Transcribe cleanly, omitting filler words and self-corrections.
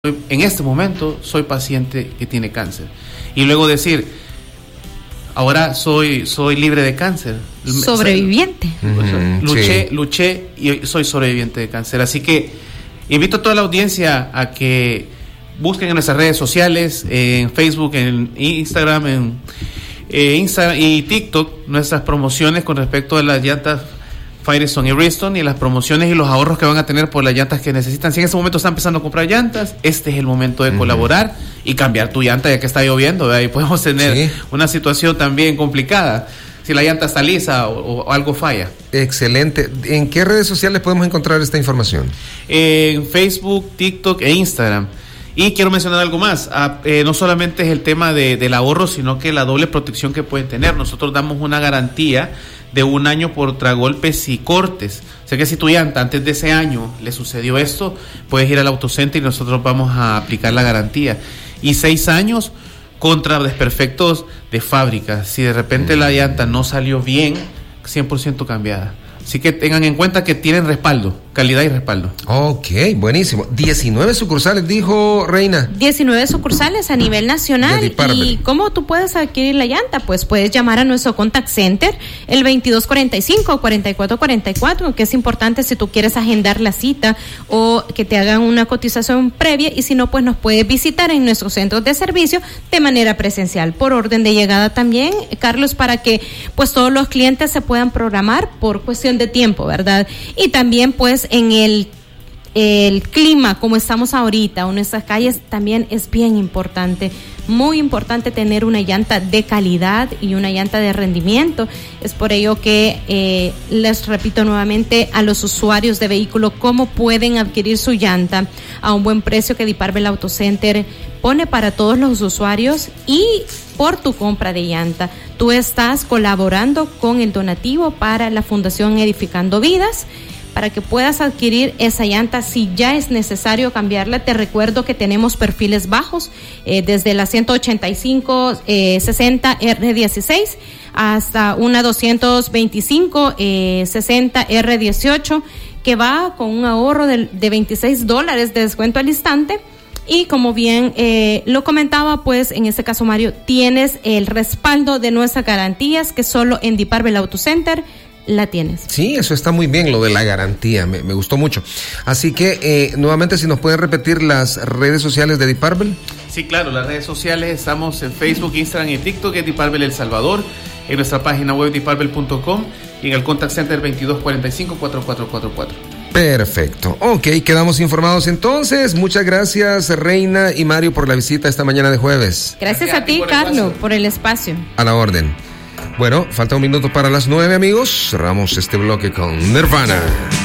en este momento soy paciente que tiene cáncer. Y luego decir, ahora soy libre de cáncer. Sobreviviente. Luché y soy sobreviviente de cáncer. Así que invito a toda la audiencia a que busquen en nuestras redes sociales, en Facebook, en Instagram, Instagram y TikTok, nuestras promociones con respecto a las llantas Firestone y Bridgestone y las promociones y los ahorros que van a tener por las llantas que necesitan. Si en este momento están empezando a comprar llantas, este es el momento de colaborar y cambiar tu llanta, ya que está lloviendo, ¿verdad? Y podemos tener una situación también complicada si la llanta está lisa o algo falla. Excelente. ¿En qué redes sociales podemos encontrar esta información? En Facebook, TikTok e Instagram. Y quiero mencionar algo más, no solamente es el tema del ahorro, sino que la doble protección que pueden tener. Nosotros damos una garantía de 1 año por tragolpes y cortes. O sea que si tu llanta antes de ese año le sucedió esto, puedes ir al AutoCenter y nosotros vamos a aplicar la garantía. Y 6 años contra desperfectos de fábrica. Si de repente la llanta no salió bien, 100% cambiada. Así que tengan en cuenta que tienen respaldo, calidad y respaldo. Ok, buenísimo. 19 sucursales, dijo Reina. 19 sucursales a nivel nacional. ¿Y cómo tú puedes adquirir la llanta? Pues puedes llamar a nuestro contact center, el 2245-4444, que es importante si tú quieres agendar la cita o que te hagan una cotización previa, y si no, pues nos puedes visitar en nuestros centros de servicio de manera presencial, por orden de llegada también, Carlos, para que pues todos los clientes se puedan programar por cuestión de tiempo, ¿verdad? Y también pues en el clima como estamos ahorita o nuestras calles también es bien importante, muy importante tener una llanta de calidad y una llanta de rendimiento. Es por ello que les repito nuevamente a los usuarios de vehículo cómo pueden adquirir su llanta a un buen precio que Diparvel AutoCenter pone para todos los usuarios. Y por tu compra de llanta, tú estás colaborando con el donativo para la Fundación Edificando Vidas, para que puedas adquirir esa llanta. Si ya es necesario cambiarla, te recuerdo que tenemos perfiles bajos, desde la 185 60 R16 hasta una 225 60 R18, que va con un ahorro de $26 de descuento al instante. Y como bien lo comentaba, pues en este caso, Mario, tienes el respaldo de nuestras garantías, que solo en Diparvel AutoCenter la tienes. Sí, eso está muy bien, lo de la garantía, me gustó mucho. Así que, nuevamente, si nos pueden repetir las redes sociales de Diparvel. Sí, claro, las redes sociales estamos en Facebook, Instagram y TikTok, es Diparvel El Salvador, en nuestra página web diparvel.com y en el contact center 2245-4444. Perfecto. Ok, quedamos informados entonces. Muchas gracias, Reina y Mario, por la visita esta mañana de jueves. Gracias a ti, Carlos, por el espacio. A la orden. Bueno, falta 1 minuto para las 9, amigos. Cerramos este bloque con Nirvana.